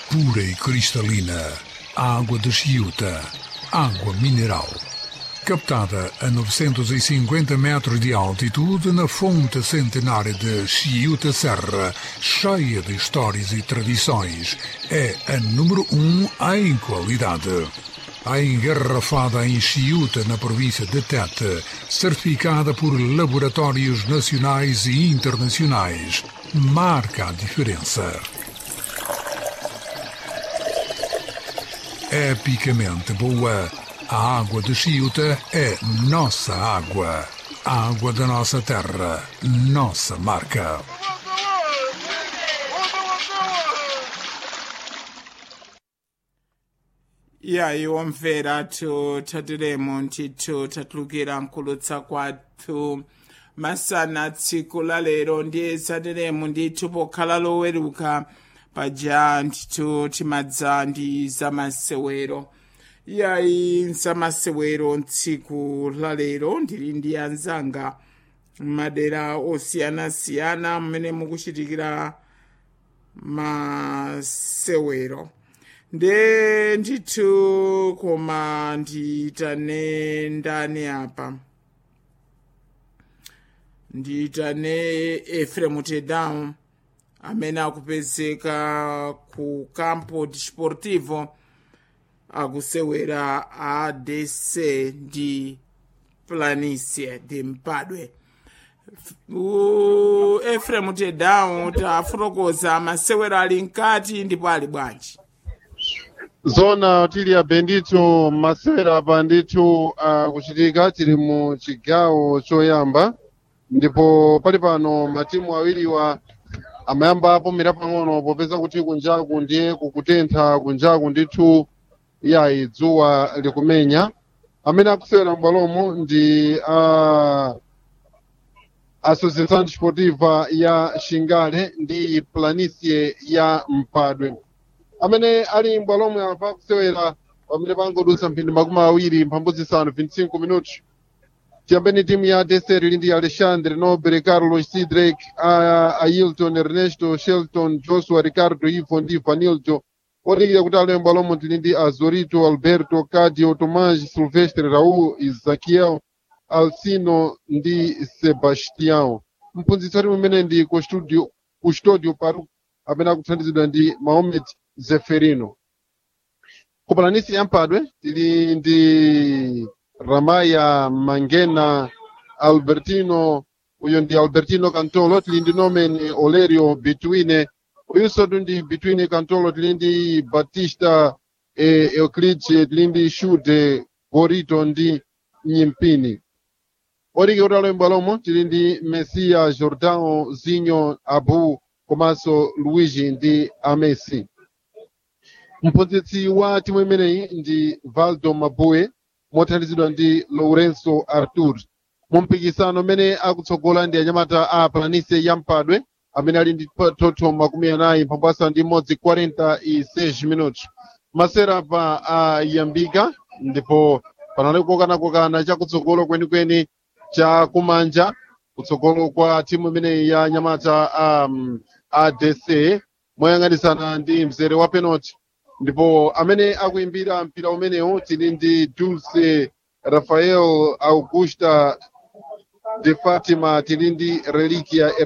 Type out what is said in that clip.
pura e cristalina, água de Chiuta, água mineral. Captada a 950 metros de altitude na fonte centenária de Chiuta Serra, cheia de histórias e tradições, é a número 1 em qualidade. A engarrafada em Chiuta, na província de Tete, certificada por laboratórios nacionais e internacionais, marca a diferença. Epicamente boa, a água de Chiuta é nossa água. A água da nossa terra, nossa marca. Iyayi womvera tatulemo ntithu tatulukira nkulutsa kwathu masana tsiku la lero ndiye tateremo ndithu pokhala loweruka paja ntithu timadza ndi zamasewero. Iyayi zamasewero tsiku la lero ndili ndi anzanga madera osiyanasiyana mmene mukuchitikira masewero. Nde ndithu koma nditane ndani apa, nditane Efremu Tedown amene akupezeka ku Campo Desportivo akusewera ADC ndi Planície de Mpadwe. Efremu Tedown tafotokoza masewero ali nkati ndipo ali bwanji. Zona tili ya bendito masewera apa ndithu kuchitika tili mu chigawo choyamba, ndipo pali pano matimu awiriwa amayamba apomera pang'ono popeza kuti kunjaku ndiye kukutentha, kunjaku ndithu yayi dzuwa likumenya. Amene akusewera m'bwalomo ndi Associação Desportiva ya Xingale ndi Planície ya Mpadwe. Amene ali m'bwalomo apa kusewera pamene pangodutsa mphindi makumi awiri mphambu zisanu 25 minutos. Tiyambeni timu ya ADC ili ndi Alexandre Nobre, Carlos Sidrek, Ailton Ernesto, Shelton, Joshua, Ricardo, Ivo ndi Vanildo. Otikira kuti ali m'bwalomo tili ndi Azorito, Alberto, Cadio, Tomás, Silvestre, Raul, Isaquiel, Alcino ndi Sebastião. Mphunzitsi ati mumene ndi Custodio Paru amene akuthandizidwa ndi Mahomet Zeferino. Ku Planície ya Mpadwe tili ndi Ramaya Mangena Albertino, uyo ndi Albertino Cantolo, tili ndi Nomen Olerio Betwine, uyunso ndi Betwine Cantolo, tili ndi Batista Euclide, tili ndi Shude Gorito ndi Nyimpini. Oriki utalo m'bwalomo tili ndi Messia Jordão Zinho Abu komanso Luigi ndi Amesi. Mphunzitsi wa timu imeneyi ndi Valdo Mabue mothandizidwa ndi Lourenço Artur. Mu mpikisano umene akutsogola ndi anyamata a Planície ya Mpadwe amene ali ndi thotho makumi anayi mphambu asanu ndi imodzi 46 minutos. Masewera pa ayambika ndipo panali kokana chakutsogolo kwenikweni cha kumanja kutsogolo kwa timu imeneyi ya anyamata ADC moyang'anisana ndi mzere wa penalty, ndipo amene akuimbira mpira umenewu tili ndi Dulce Rafael Augusta de Fatima, tili ndi Reliquia